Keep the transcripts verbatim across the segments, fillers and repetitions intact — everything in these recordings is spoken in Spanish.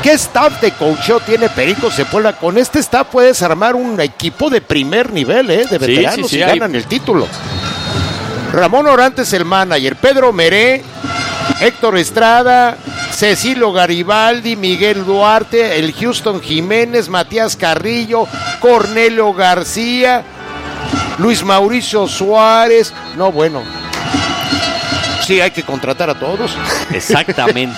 ¿Qué staff de coacheo tiene Pericos de Puebla? Con este staff puedes armar un equipo de primer nivel, ¿eh? De veteranos sí, sí, sí, y hay... ganan el título. Ramón Orantes, el manager. Pedro Meré, Héctor Estrada, Cecilio Garibaldi, Miguel Duarte, el Houston Jiménez, Matías Carrillo, Cornelio García, Luis Mauricio Suárez. No, bueno. Sí, hay que contratar a todos. Exactamente.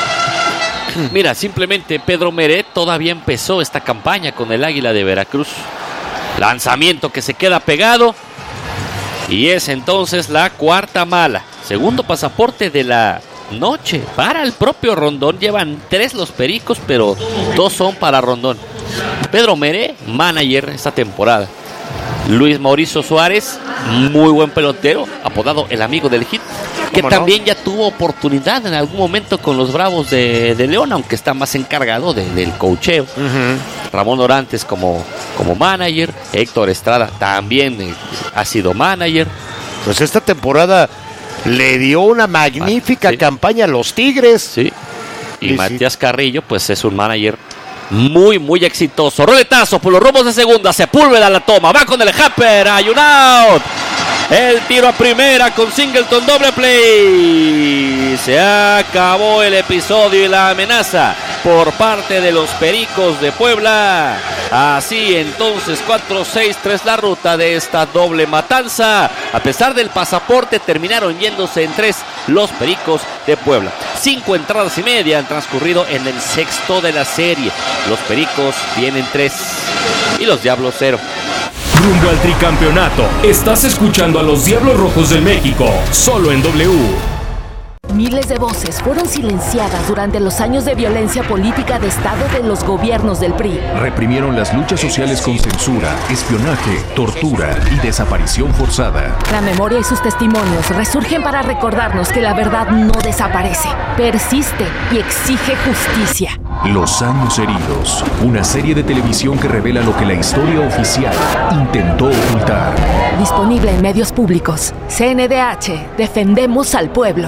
Mira, simplemente Pedro Meret todavía empezó esta campaña con el Águila de Veracruz. Lanzamiento que se queda pegado. Y es entonces la cuarta mala. Segundo pasaporte de la noche para el propio Rondón. Llevan tres los Pericos, pero dos son para Rondón. Pedro Meret, manager esta temporada. Luis Mauricio Suárez, muy buen pelotero, apodado el amigo del hit, que también no? ya tuvo oportunidad en algún momento con los Bravos de, de León, aunque está más encargado de, del coacheo. Uh-huh. Ramón Orantes como, como manager, Héctor Estrada también eh, ha sido manager. Pues esta temporada le dio una magnífica ah, ¿sí? campaña a los Tigres. Sí. Y sí, Matías sí. Carrillo, pues es un manager muy, muy exitoso. Roletazo por los rumbos de segunda. Sepúlveda la toma. Va con el Happer. Hay un out. El tiro a primera con Singleton. Doble play. Se acabó el episodio y la amenaza por parte de los Pericos de Puebla. Así entonces cuatro seis tres la ruta de esta doble matanza. A pesar del pasaporte terminaron yéndose en tres los Pericos de Puebla. Cinco entradas y media han transcurrido en el sexto de la serie. Los Pericos tienen tres y los Diablos cero. Rumbo al tricampeonato. Estás escuchando a los Diablos Rojos del México, solo en W. Miles de voces fueron silenciadas durante los años de violencia política de Estado de los gobiernos del P R I. Reprimieron las luchas sociales con censura, espionaje, tortura y desaparición forzada. La memoria y sus testimonios resurgen para recordarnos que la verdad no desaparece, persiste y exige justicia. Los años heridos, una serie de televisión que revela lo que la historia oficial intentó ocultar. Disponible en medios públicos. C N D H, defendemos al pueblo.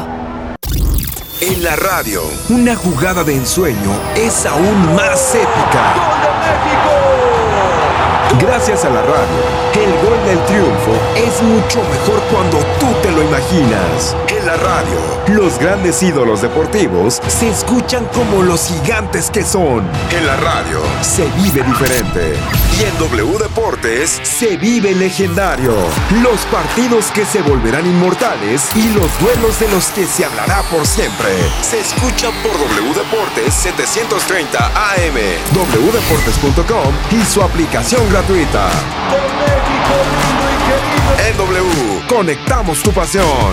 En la radio, una jugada de ensueño es aún más épica. ¡Gol de México! Gracias a la radio, el gol del triunfo es mucho mejor cuando tú te lo imaginas. En la radio, los grandes ídolos deportivos se escuchan como los gigantes que son. En la radio, se vive diferente. Y en W Deportes, se vive legendario. Los partidos que se volverán inmortales y los duelos de los que se hablará por siempre. Se escuchan por W Deportes setecientos treinta A M, doble u deportes punto com y su aplicación gratuita. En W, conectamos tu pasión.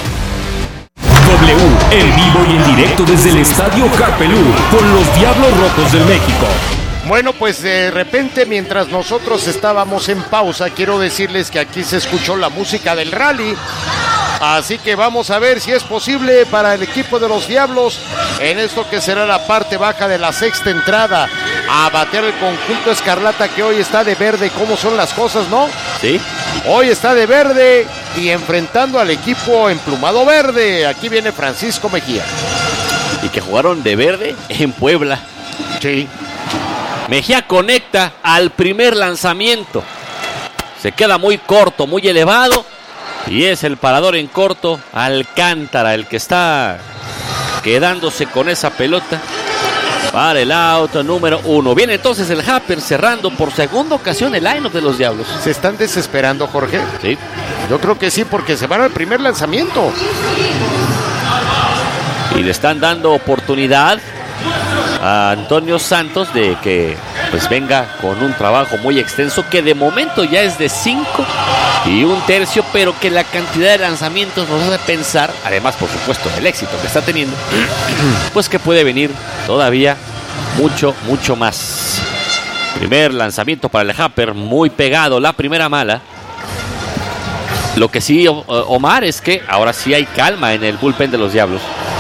W, en vivo y en directo desde el Estadio Carpelú, con los Diablos Rojos del México. Bueno, pues de repente, mientras nosotros estábamos en pausa, quiero decirles que aquí se escuchó la música del rally. Así que vamos a ver si es posible para el equipo de los Diablos, en esto que será la parte baja de la sexta entrada, a batear el conjunto escarlata que hoy está de verde. ¿Cómo son las cosas, no? Sí. Hoy está de verde y enfrentando al equipo emplumado verde. Aquí viene Francisco Mejía. Y que jugaron de verde en Puebla. Sí. Mejía conecta al primer lanzamiento. Se queda muy corto, muy elevado. Y es el parador en corto, Alcántara, el que está quedándose con esa pelota para el auto número uno. Viene entonces el Happer cerrando por segunda ocasión el line-up de los Diablos. ¿Se están desesperando, Jorge? Sí. Yo creo que sí, porque se van al primer lanzamiento. Y le están dando oportunidad a Antonio Santos de que pues venga con un trabajo muy extenso, que de momento ya es de cinco y un tercio, pero que la cantidad de lanzamientos nos hace pensar, además por supuesto del éxito que está teniendo, pues que puede venir todavía mucho, mucho más. Primer lanzamiento para el Happer, muy pegado, la primera mala. Lo que sí, Omar, es que ahora sí hay calma en el bullpen de los Diablos.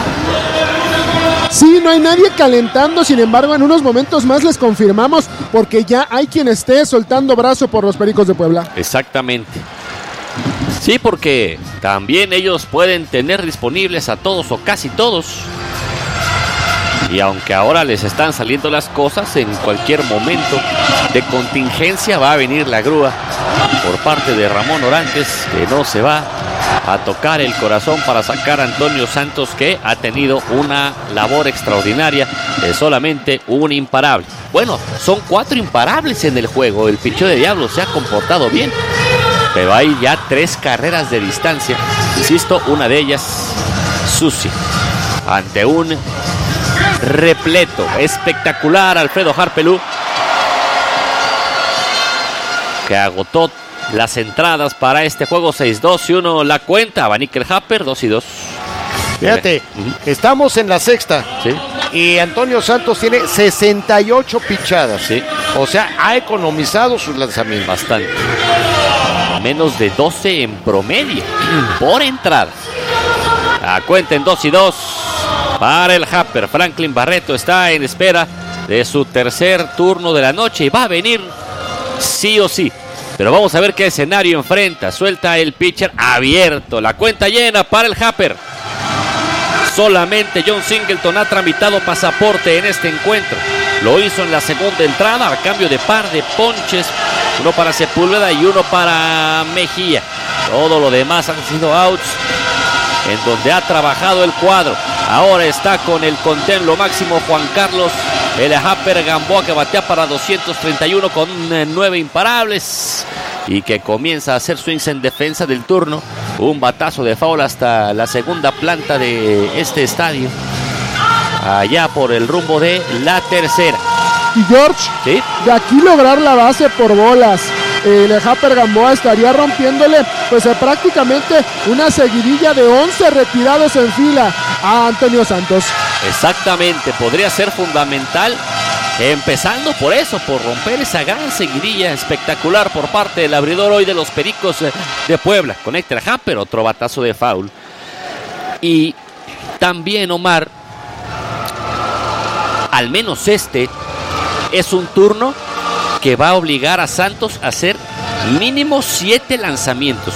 Sí, no hay nadie calentando, sin embargo, en unos momentos más les confirmamos, porque ya hay quien esté soltando brazo por los Pericos de Puebla. Exactamente. Sí, porque también ellos pueden tener disponibles a todos o casi todos. Y aunque ahora les están saliendo las cosas, en cualquier momento de contingencia va a venir la grúa por parte de Ramón Orantes, que no se va a tocar el corazón para sacar a Antonio Santos, que ha tenido una labor extraordinaria de solamente un imparable. Bueno, son cuatro imparables en el juego. El picheo de Diablos se ha comportado bien, pero hay ya tres carreras de distancia. Insisto, una de ellas sucia. Ante un repleto espectacular Alfredo Harpelú, que agotó las entradas para este juego. Seis dos y uno la cuenta. Va Níquel Happer, dos y dos. Fíjate, uh-huh. Estamos en la sexta. Sí. Y Antonio Santos tiene sesenta y ocho pichadas. Sí. O sea, ha economizado sus lanzamientos. Bastante. Menos de doce en promedio por entrada. La cuenta en dos y dos para el Happer. Franklin Barreto está en espera de su tercer turno de la noche y va a venir sí o sí. Pero vamos a ver qué escenario enfrenta. Suelta el pitcher abierto. La cuenta llena para el Happer. Solamente John Singleton ha tramitado pasaporte en este encuentro. Lo hizo en la segunda entrada a cambio de par de ponches. Uno para Sepúlveda y uno para Mejía. Todo lo demás han sido outs en donde ha trabajado el cuadro. Ahora está con el contén lo máximo Juan Carlos el Happer Gamboa, que batea para doscientos treinta y uno con eh, nueve imparables y que comienza a hacer swings en defensa del turno. Un batazo de foul hasta la segunda planta de este estadio, allá por el rumbo de la tercera. Y George, ¿sí? De aquí lograr la base por bolas, el Happer Gamboa estaría rompiéndole pues eh, prácticamente una seguidilla de once retirados en fila a Antonio Santos. Exactamente, podría ser fundamental, empezando por eso, por romper esa gran seguidilla espectacular por parte del abridor hoy de los Pericos de Puebla. Conecta el Happer, otro batazo de foul. Y también, Omar, al menos este es un turno que va a obligar a Santos a hacer mínimo siete lanzamientos.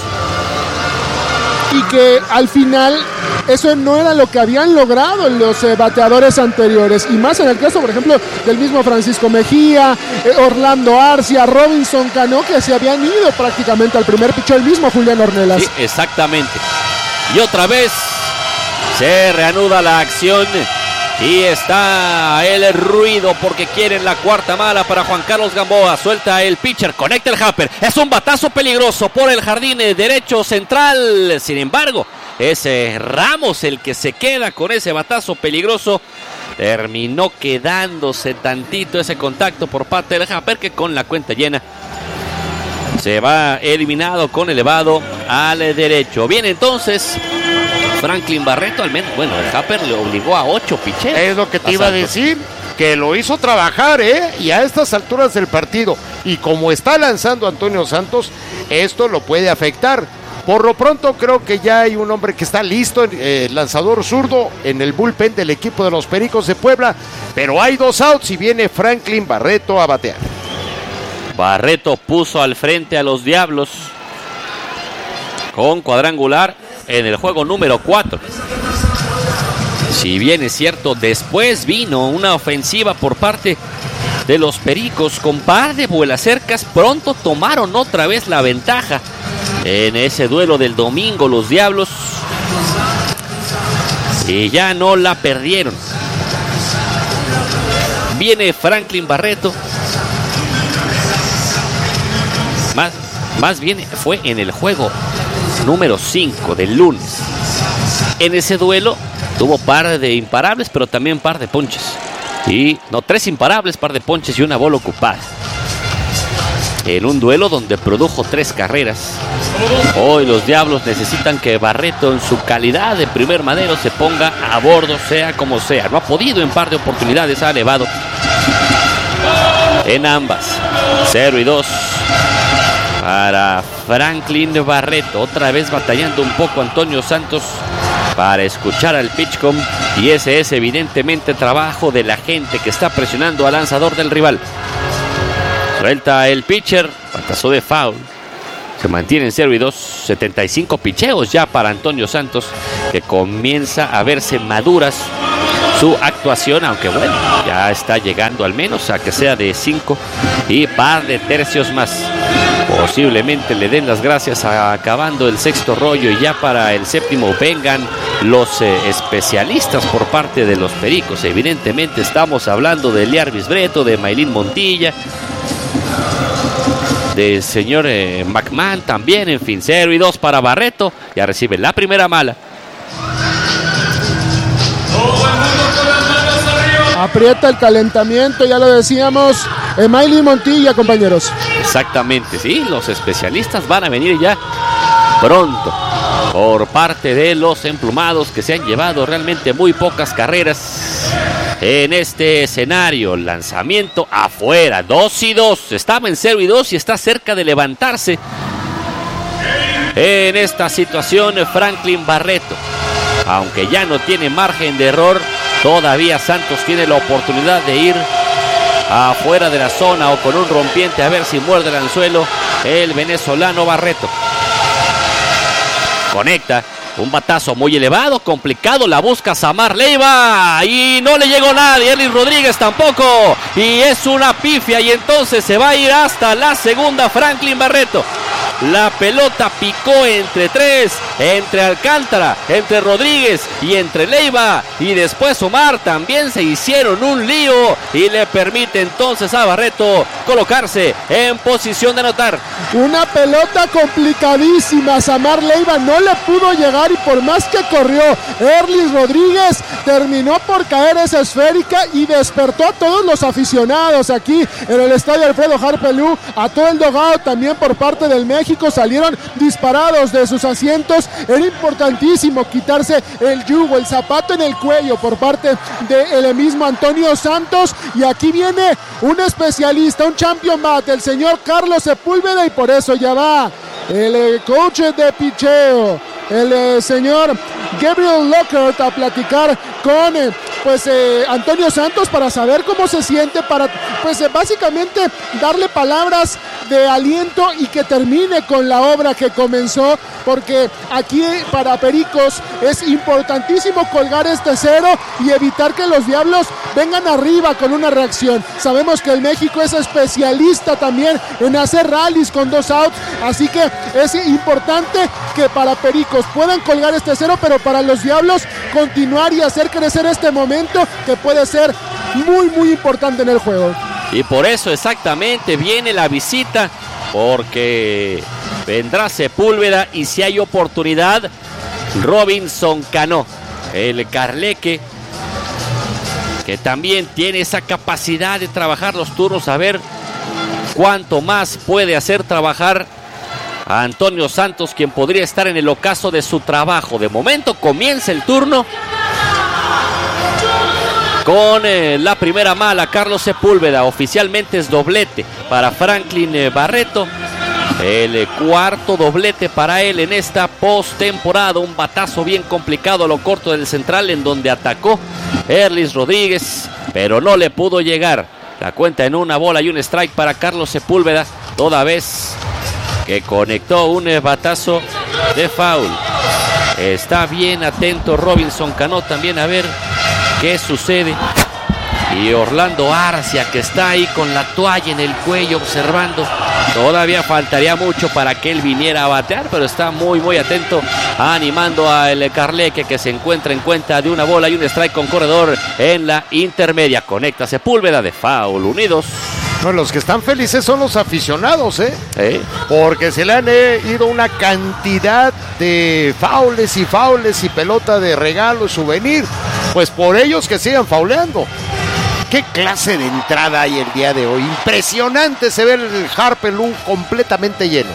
Y que al final eso no era lo que habían logrado los eh, bateadores anteriores. Y más en el caso, por ejemplo, del mismo Francisco Mejía, eh, Orlando Arcia, Robinson Cano, que se habían ido prácticamente al primer picheo, el mismo Julián Ornelas. Sí, exactamente. Y otra vez se reanuda la acción. Y está el ruido porque quieren la cuarta mala para Juan Carlos Gamboa. Suelta el pitcher, conecta el Happer. Es un batazo peligroso por el jardín derecho central. Sin embargo, es Ramos el que se queda con ese batazo peligroso. Terminó quedándose tantito ese contacto por parte del Happer, que con la cuenta llena se va eliminado con elevado al derecho. Bien, entonces Franklin Barreto, al menos, bueno, el Happer le obligó a ocho picheos. Es lo que te iba a decir, que lo hizo trabajar, ¿eh? Y a estas alturas del partido, y como está lanzando Antonio Santos, esto lo puede afectar. Por lo pronto creo que ya hay un hombre que está listo, eh, lanzador zurdo en el bullpen del equipo de los Pericos de Puebla, pero hay dos outs y viene Franklin Barreto a batear. Barreto puso al frente a los Diablos con cuadrangular en el juego número cuatro. Si bien es cierto, después vino una ofensiva por parte de los Pericos con par de vuelacercas. Pronto tomaron otra vez la ventaja en ese duelo del domingo los Diablos, y ya no la perdieron. Viene Franklin Barreto. Más, más bien fue en el juego número cinco del lunes. En ese duelo tuvo par de imparables, pero también par de ponches. Y no, tres imparables, par de ponches y una bola ocupada. En un duelo donde produjo tres carreras. Hoy los Diablos necesitan que Barreto, en su calidad de primer madero, se ponga a bordo, sea como sea. No ha podido en par de oportunidades, ha elevado en ambas. cero y dos para Franklin Barreto. Otra vez batallando un poco Antonio Santos para escuchar al pitchcom, y ese es evidentemente trabajo de la gente que está presionando al lanzador del rival. Suelta el pitcher, batazo de foul. Se mantiene en cero y dos, setenta y cinco picheos ya para Antonio Santos, que comienza a verse maduras su actuación, aunque bueno, ya está llegando al menos a que sea de cinco y par de tercios más. Posiblemente le den las gracias a, acabando el sexto rollo, y ya para el séptimo vengan los eh, especialistas por parte de los Pericos. Evidentemente estamos hablando de Liarbis Breto, de Maylin Montilla, del señor eh, McMahon también. En fin, cero y dos para Barreto. Ya recibe la primera mala. Aprieta el calentamiento, ya lo decíamos. Eh, Maylin Montilla, compañeros. Exactamente, sí, los especialistas van a venir ya pronto por parte de los emplumados, que se han llevado realmente muy pocas carreras en este escenario. Lanzamiento afuera, dos y dos. Estaba en cero y dos y está cerca de levantarse en esta situación Franklin Barreto. Aunque ya no tiene margen de error, todavía Santos tiene la oportunidad de ir afuera de la zona o con un rompiente a ver si muerde el anzuelo el venezolano Barreto. Conecta, un batazo muy elevado, complicado, la busca Samar Leiva y no le llegó nadie, Erlis Rodríguez tampoco, y es una pifia, y entonces se va a ir hasta la segunda Franklin Barreto. La pelota picó entre tres, entre Alcántara, entre Rodríguez y entre Leiva, y después Omar también se hicieron un lío y le permite entonces a Barreto colocarse en posición de anotar. Una pelota complicadísima, Samar Leiva no le pudo llegar y por más que corrió Erlis Rodríguez terminó por caer esa esférica y despertó a todos los aficionados aquí en el estadio Alfredo Harpelú, a todo el dugout también por parte del México. Salieron disparados de sus asientos. Era importantísimo quitarse el yugo, el zapato en el cuello por parte del mismo Antonio Santos, y aquí viene un especialista, un champion bat, el señor Carlos Sepúlveda, y por eso ya va el eh, coach de picheo, el eh, señor Gabriel Lockhart, a platicar con eh, pues eh, Antonio Santos para saber cómo se siente, para pues eh, básicamente darle palabras de aliento y que termine con la obra que comenzó, porque aquí para Pericos es importantísimo colgar este cero y evitar que los Diablos vengan arriba con una reacción. Sabemos que el México es especialista también en hacer rallies con dos outs, así que es importante que para Pericos puedan colgar este cero, pero para los Diablos continuar y hacer crecer este momento que puede ser muy muy importante en el juego. Y por eso exactamente viene la visita, porque vendrá Sepúlveda y si hay oportunidad, Robinson Cano, el carleque, que también tiene esa capacidad de trabajar los turnos, a ver cuánto más puede hacer trabajar a Antonio Santos, quien podría estar en el ocaso de su trabajo. De momento comienza el turno con eh, la primera mala, Carlos Sepúlveda. Oficialmente es doblete para Franklin eh, Barreto. El eh, cuarto doblete para él en esta postemporada. Un batazo bien complicado a lo corto del central, en donde atacó Erlis Rodríguez, pero no le pudo llegar. La cuenta en una bola y un strike para Carlos Sepúlveda, toda vez que conectó un eh, batazo de foul. Está bien atento Robinson Cano también a ver qué sucede. Y Orlando Arcia, que está ahí con la toalla en el cuello observando. Todavía faltaría mucho para que él viniera a batear, pero está muy muy atento, animando a el Carleque, que se encuentra en cuenta de una bola y un strike con corredor en la intermedia. Conecta Sepúlveda de foul. Unidos. No, los que están felices son los aficionados, ¿eh? ¿Eh? Porque se le han eh, ido una cantidad de faules y faules y pelota de regalo y souvenir. Pues por ellos que sigan fauleando. ¿Qué clase de entrada hay el día de hoy? Impresionante, se ve el Harpelú completamente lleno.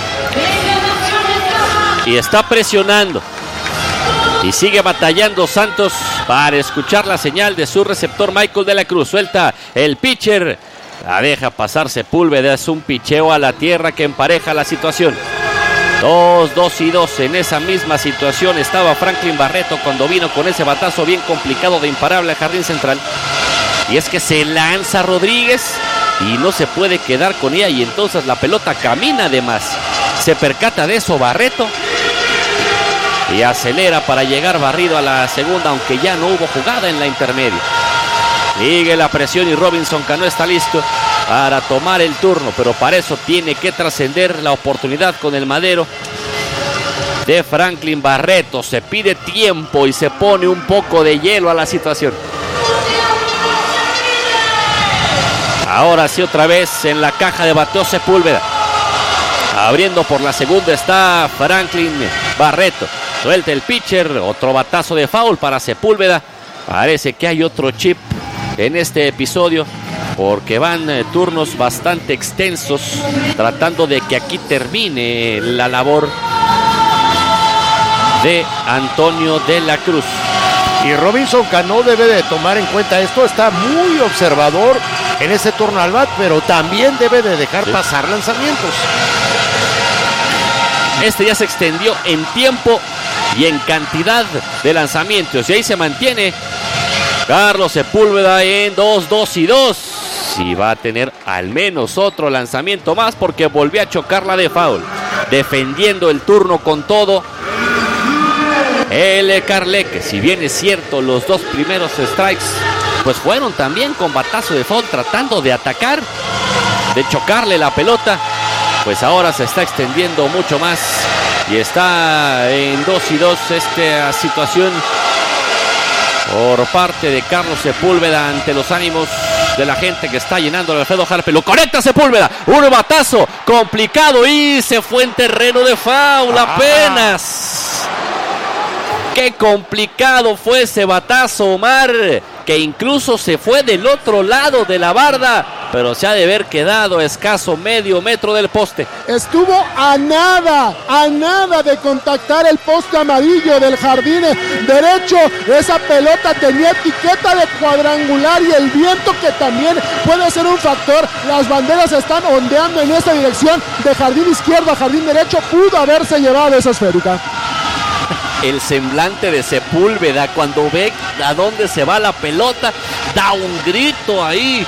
Y está presionando. Y sigue batallando Santos para escuchar la señal de su receptor Michael de la Cruz. Suelta el pitcher. La deja pasar Sepúlveda. Es un picheo a la tierra que empareja la situación. Dos, dos y dos. En esa misma situación estaba Franklin Barreto cuando vino con ese batazo bien complicado de imparable al jardín central. Y es que se lanza Rodríguez y no se puede quedar con ella, y entonces la pelota camina de más. Se percata de eso Barreto y acelera para llegar barrido a la segunda, aunque ya no hubo jugada en la intermedia. Sigue la presión y Robinson Cano está listo para tomar el turno, pero para eso tiene que trascender la oportunidad con el madero de Franklin Barreto. Se pide tiempo y se pone un poco de hielo a la situación. Ahora sí, otra vez en la caja de bateo Sepúlveda. Abriendo por la segunda está Franklin Barreto. Suelta el pitcher, otro batazo de foul para Sepúlveda. Parece que hay otro chip en este episodio, porque van eh, turnos bastante extensos, tratando de que aquí termine la labor de Antonio de la Cruz. Y Robinson Cano debe de tomar en cuenta esto, está muy observador en ese turno al bat, pero también debe de dejar sí. pasar lanzamientos. Este ya se extendió en tiempo y en cantidad de lanzamientos, y ahí se mantiene Carlos Sepúlveda en dos, dos y dos. Y va a tener al menos otro lanzamiento más, porque volvió a chocarla de foul. Defendiendo el turno con todo el Carleque. Si bien es cierto, los dos primeros strikes pues fueron también con batazo de foul, tratando de atacar, de chocarle la pelota. Pues ahora se está extendiendo mucho más y está en dos y dos esta situación por parte de Carlos Sepúlveda ante los ánimos de la gente que está llenando el Alfredo Harpe. Lo conecta Sepúlveda, un batazo complicado y se fue en terreno de foul apenas. Qué complicado fue ese batazo, Omar, que incluso se fue del otro lado de la barda, pero se ha de haber quedado a escaso medio metro del poste. Estuvo a nada, a nada de contactar el poste amarillo del jardín derecho. Esa pelota tenía etiqueta de cuadrangular y el viento, que también puede ser un factor. Las banderas están ondeando en esta dirección, de jardín izquierdo a jardín derecho. Pudo haberse llevado esa esférica. El semblante de Sepúlveda cuando ve a dónde se va la pelota, da un grito ahí,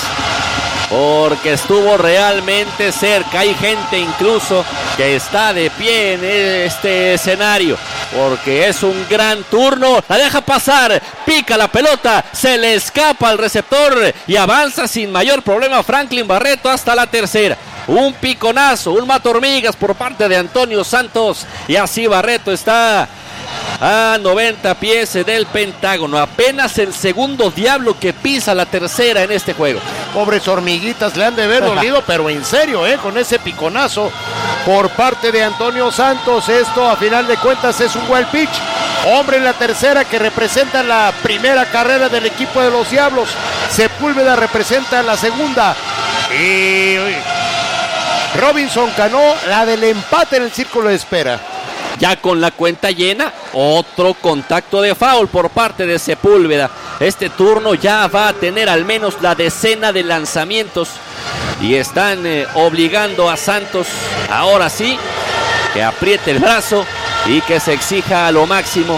porque estuvo realmente cerca. Hay gente incluso que está de pie en este escenario, porque es un gran turno. La deja pasar, pica la pelota, se le escapa al receptor y avanza sin mayor problema Franklin Barreto hasta la tercera. Un piconazo, un mata hormigas por parte de Antonio Santos, y así Barreto está a noventa pies del Pentágono. Apenas el segundo diablo que pisa la tercera en este juego. Pobres hormiguitas, le han de haber dolido, pero en serio, ¿eh? Con ese piconazo por parte de Antonio Santos. Esto a final de cuentas es un wild pitch. Hombre en la tercera, que representa la primera carrera del equipo de los Diablos. Sepúlveda representa la segunda. Y Robinson Cano, la del empate en el círculo de espera. Ya con la cuenta llena, otro contacto de foul por parte de Sepúlveda. Este turno ya va a tener al menos la decena de lanzamientos y están eh, obligando a Santos, ahora sí, que apriete el brazo y que se exija a lo máximo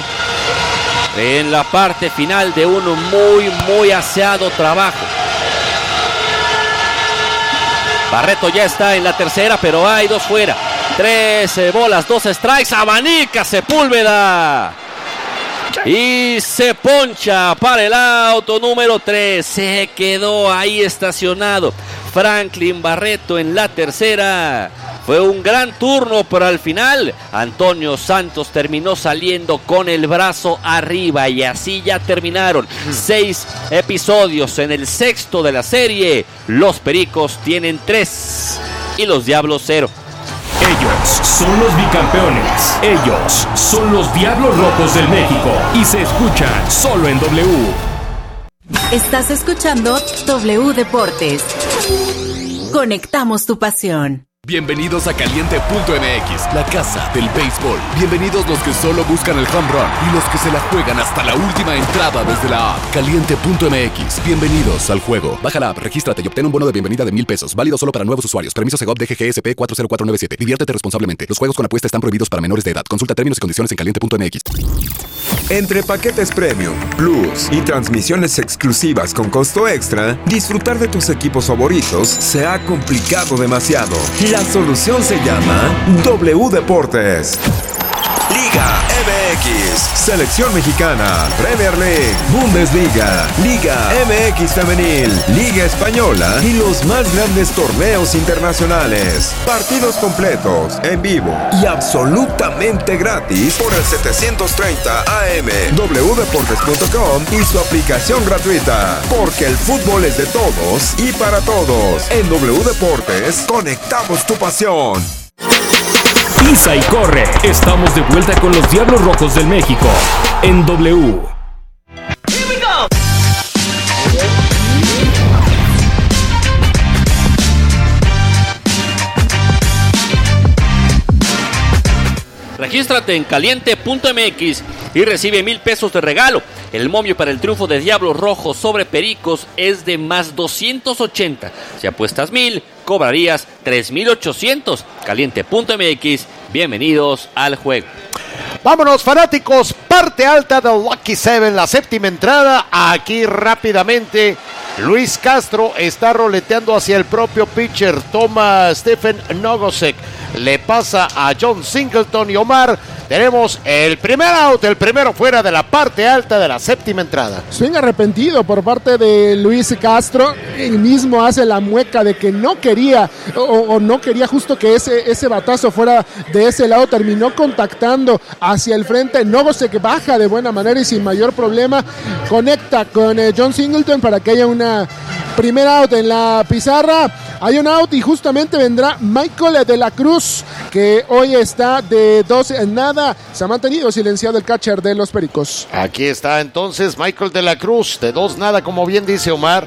en la parte final de un muy, muy aseado trabajo. Barreto ya está en la tercera, pero hay dos fuera. Trece bolas, dos strikes, abanica Sepúlveda. Y se poncha para el auto número tres. Se quedó ahí estacionado Franklin Barreto en la tercera. Fue un gran turno, pero al final Antonio Santos terminó saliendo con el brazo arriba, y así ya terminaron seis episodios. En el sexto de la serie, los Pericos tienen tres y los Diablos cero. Ellos son los bicampeones. Ellos son los Diablos Rojos del México. Y se escuchan solo en W. Estás escuchando W Deportes. Conectamos tu pasión. Bienvenidos a Caliente punto M X, la casa del béisbol. Bienvenidos los que solo buscan el home run y los que se la juegan hasta la última entrada desde la app. Caliente punto M X, bienvenidos al juego. Baja la app, regístrate y obtén un bono de bienvenida de mil pesos. Válido solo para nuevos usuarios. Permiso Segov D G G S P cuatro cero cuatro nueve siete. Diviértete responsablemente. Los juegos con apuesta están prohibidos para menores de edad. Consulta términos y condiciones en Caliente punto M X. Entre paquetes Premium, Plus y transmisiones exclusivas con costo extra, disfrutar de tus equipos favoritos se ha complicado demasiado. La solución se llama W Deportes. Liga M X, Selección Mexicana, Premier League, Bundesliga, Liga M X Femenil, Liga Española y los más grandes torneos internacionales. Partidos completos, en vivo y absolutamente gratis por el setecientos treinta A M, w deportes punto com y su aplicación gratuita. Porque el fútbol es de todos y para todos. En W Deportes, conectamos tu pasión. Pisa y corre. Estamos de vuelta con los Diablos Rojos del México en W. Regístrate en caliente punto m x y recibe mil pesos de regalo. El momio para el triunfo de Diablos Rojos sobre Pericos es de más doscientos ochenta. Si apuestas mil, cobrarías tres mil ochocientos. caliente punto m x, bienvenidos al juego. Vámonos, fanáticos, parte alta del Lucky Seven, la séptima entrada. Aquí rápidamente Luis Castro está roleteando hacia el propio pitcher. Toma Stephen Nogosek, le pasa a John Singleton y Omar. Tenemos el primer out, el primero fuera de la parte alta de la séptima entrada. Swing arrepentido por parte de Luis Castro. Él mismo hace la mueca de que no quería o, o no quería justo que ese, ese batazo fuera de ese lado. Terminó contactando hacia el frente. Nogosek baja de buena manera y sin mayor problema conecta con eh, John Singleton para que haya una primer out en la pizarra. Hay un out y justamente vendrá Michael de la Cruz, que hoy está de dos en nada. Se ha mantenido silenciado el catcher de los Pericos. Aquí está entonces Michael de la Cruz, de dos nada, como bien dice Omar.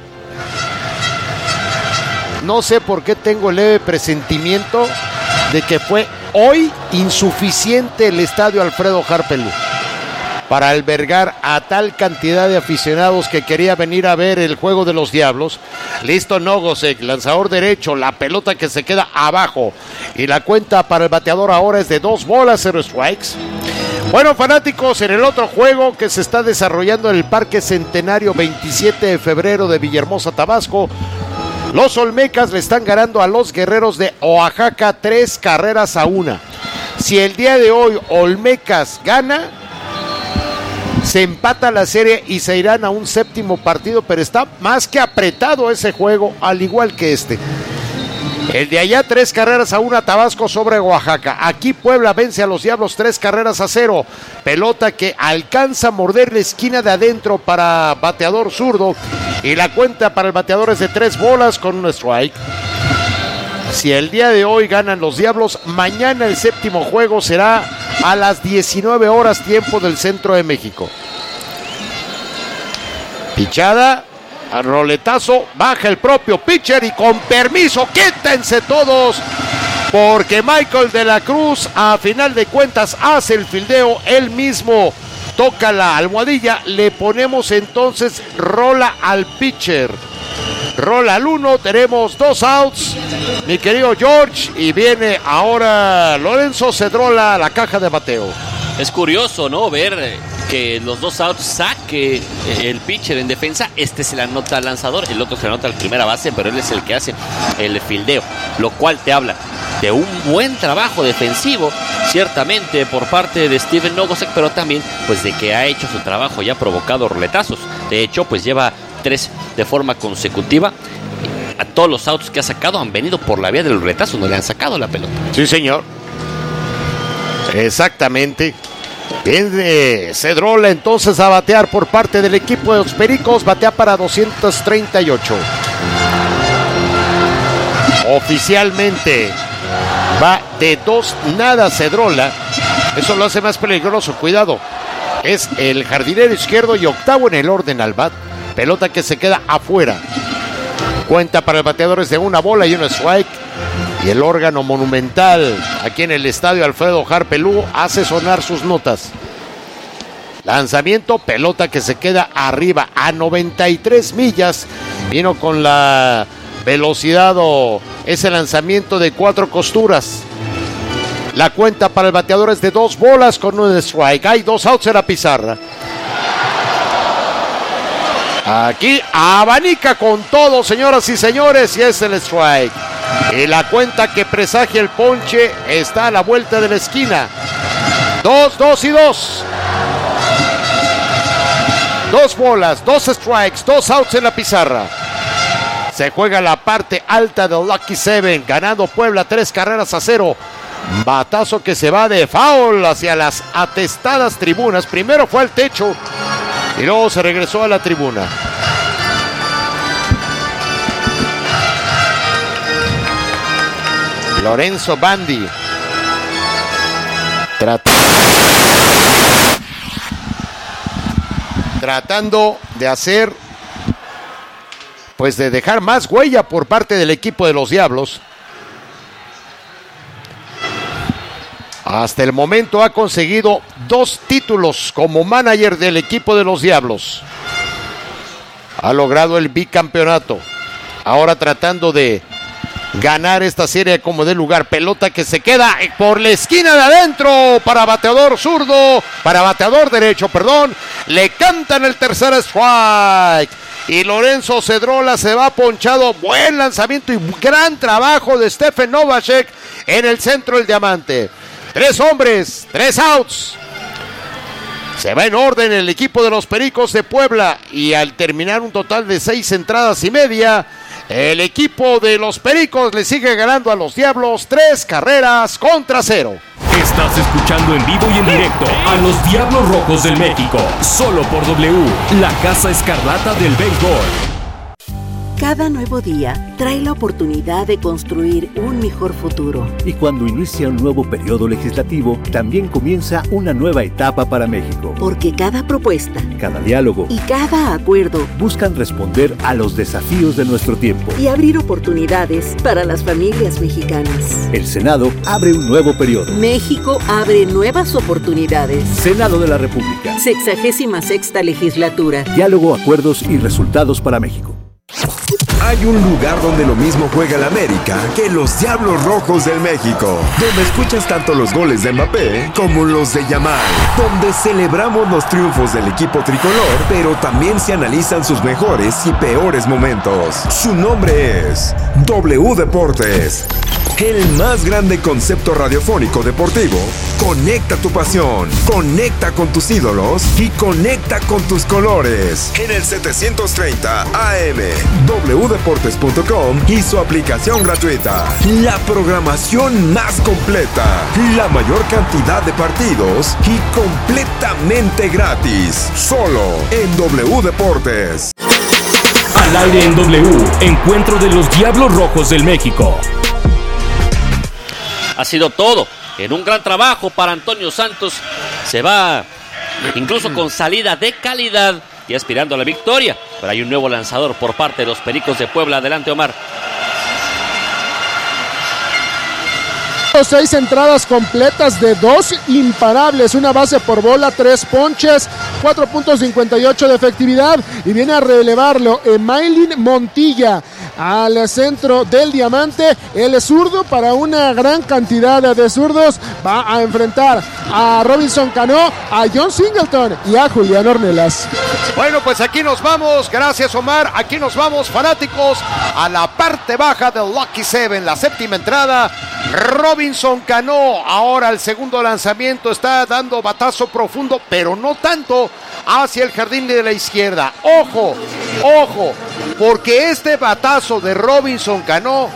No sé por qué tengo el leve presentimiento de que fue hoy insuficiente el estadio Alfredo Harpelú para albergar a tal cantidad de aficionados que quería venir a ver el juego de los Diablos. Listo Nogosek, lanzador derecho, la pelota que se queda abajo y la cuenta para el bateador ahora es de dos bolas, cero strikes. Bueno, fanáticos, en el otro juego que se está desarrollando en el Parque Centenario veintisiete de febrero de Villahermosa, Tabasco, los Olmecas le están ganando a los Guerreros de Oaxaca tres carreras a una. Si el día de hoy Olmecas gana, se empata la serie y se irán a un séptimo partido, pero está más que apretado ese juego, al igual que este. El de allá, tres carreras a una, Tabasco sobre Oaxaca. Aquí Puebla vence a los Diablos tres carreras a cero. Pelota que alcanza a morder la esquina de adentro para bateador zurdo. Y la cuenta para el bateador es de tres bolas con un strike. Si el día de hoy ganan los Diablos, mañana el séptimo juego será a las diecinueve horas tiempo del centro de México. Pichada, al roletazo, baja el propio pitcher y con permiso, quítense todos, porque Michael de la Cruz a final de cuentas hace el fildeo, él mismo toca la almohadilla, le ponemos entonces rola al pitcher. Rola al uno, tenemos dos outs, mi querido George, y viene ahora Lorenzo Cedrola a la caja de bateo. Es curioso, ¿no? Ver que los dos outs saque el pitcher en defensa. Este se le anota al lanzador, el otro se le anota al primera base, pero él es el que hace el fildeo, lo cual te habla de un buen trabajo defensivo, ciertamente por parte de Steven Nogosek, pero también pues de que ha hecho su trabajo y ha provocado roletazos. De hecho, pues lleva tres de forma consecutiva. A todos los outs que ha sacado han venido por la vía del roletazo, no le han sacado la pelota. Sí, señor. Exactamente. Viene Cedrola entonces a batear por parte del equipo de los Pericos. Batea para doscientos treinta y ocho. Oficialmente va de dos nada Cedrola. Eso lo hace más peligroso. Cuidado. Es el jardinero izquierdo y octavo en el orden al bat. Pelota que se queda afuera. Cuenta para el bateador es de una bola y un strike. Y el órgano monumental aquí en el estadio Alfredo Harpelú hace sonar sus notas. Lanzamiento, pelota que se queda arriba a noventa y tres millas. Vino con la velocidad o ese lanzamiento de cuatro costuras. La cuenta para el bateador es de dos bolas con un strike. Hay dos outs en la pizarra. Aquí abanica con todo, señoras y señores, y es el strike. Y la cuenta que presagia el ponche está a la vuelta de la esquina. Dos, dos y dos. Dos bolas, dos strikes, dos outs en la pizarra. Se juega la parte alta del Lucky Seven, ganando Puebla tres carreras a cero. Batazo que se va de foul hacia las atestadas tribunas. Primero fue al techo y luego se regresó a la tribuna. Lorenzo Bandi Trat- tratando de hacer, pues de dejar más huella por parte del equipo de los Diablos. Hasta el momento ha conseguido dos títulos como manager del equipo de los Diablos. Ha logrado el bicampeonato. Ahora tratando de ganar esta serie como de lugar. Pelota que se queda por la esquina de adentro para bateador zurdo, para bateador derecho, perdón. Le cantan el tercer strike. Y Lorenzo Cedrola se va ponchado. Buen lanzamiento y gran trabajo de Stephen Novacek en el centro del diamante. Tres hombres, tres outs. Se va en orden el equipo de los Pericos de Puebla. Y al terminar un total de seis entradas y media, el equipo de los Pericos le sigue ganando a los Diablos tres carreras contra cero. Estás escuchando en vivo y en directo a los Diablos Rojos del México, solo por W, la Casa Escarlata del Béisbol. Cada nuevo día trae la oportunidad de construir un mejor futuro. Y cuando inicia un nuevo periodo legislativo, también comienza una nueva etapa para México. Porque cada propuesta, cada diálogo y cada acuerdo buscan responder a los desafíos de nuestro tiempo y abrir oportunidades para las familias mexicanas. El Senado abre un nuevo periodo. México abre nuevas oportunidades. Senado de la República. Sexagésima sexta legislatura. Diálogo, acuerdos y resultados para México. Hay un lugar donde lo mismo juega el América que los Diablos Rojos del México, donde escuchas tanto los goles de Mbappé como los de Yamal, donde celebramos los triunfos del equipo tricolor, pero también se analizan sus mejores y peores momentos. Su nombre es W Deportes, el más grande concepto radiofónico deportivo. Conecta tu pasión, conecta con tus ídolos y conecta con tus colores. En el setecientos treinta A M, w deportes punto com y su aplicación gratuita. La programación más completa, la mayor cantidad de partidos y completamente gratis. Solo en W Deportes. Al aire en W, encuentro de los Diablos Rojos del México. Ha sido todo en un gran trabajo para Antonio Santos. Se va incluso con salida de calidad y aspirando a la victoria. Pero hay un nuevo lanzador por parte de los Pericos de Puebla. Adelante, Omar. Seis entradas completas de dos imparables, una base por bola, tres ponches, cuatro punto cincuenta y ocho de efectividad, y viene a relevarlo Emailin Montilla al centro del diamante. El zurdo, para una gran cantidad de zurdos, va a enfrentar a Robinson Cano, a John Singleton y a Julián Ornelas. Bueno, pues aquí nos vamos, gracias Omar, aquí nos vamos, fanáticos, a la parte baja del Lucky Seven, la séptima entrada. Robinson Cano, ahora el segundo lanzamiento, está dando batazo profundo, pero no tanto, hacia el jardín de la izquierda. Ojo, ojo, porque este batazo de Robinson Cano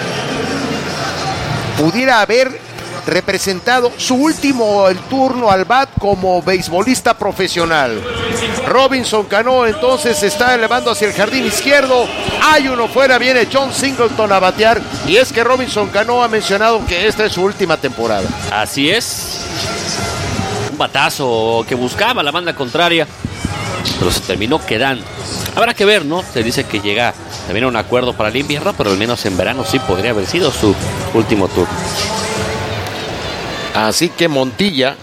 pudiera haber representado su último el turno al bat como beisbolista profesional. Robinson Cano entonces está elevando hacia el jardín izquierdo. Hay uno fuera, viene John Singleton a batear. Y es que Robinson Cano ha mencionado que esta es su última temporada. Así es. Un batazo que buscaba la banda contraria, pero se terminó quedando. Habrá que ver, ¿no? Se dice que llega también a un acuerdo para el invierno, pero al menos en verano sí podría haber sido su último turno. Así que Montilla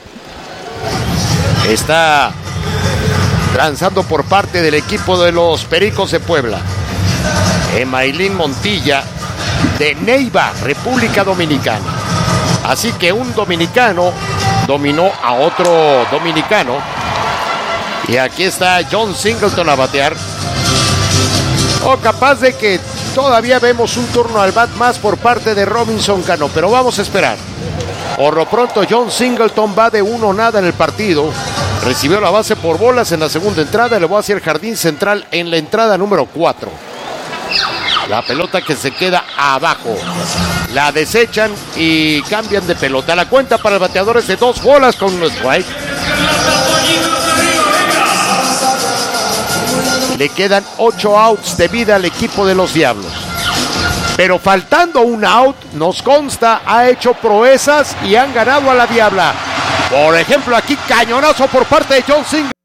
está lanzando por parte del equipo de los Pericos de Puebla. Emailin Montilla, de Neiva, República Dominicana. Así que un dominicano dominó a otro dominicano. Y aquí está John Singleton a batear. O capaz de que todavía vemos un turno al bat más por parte de Robinson Cano, pero vamos a esperar. Por lo pronto, John Singleton va de uno nada en el partido. Recibió la base por bolas en la segunda entrada. Le va hacia el jardín central en la entrada número cuatro. La pelota que se queda abajo. La desechan y cambian de pelota. La cuenta para el bateador es de dos bolas con un strike. Le quedan ocho outs de vida al equipo de los Diablos. Pero faltando un out, nos consta, ha hecho proezas y han ganado a la Diabla. Por ejemplo, aquí cañonazo por parte de John Singleton.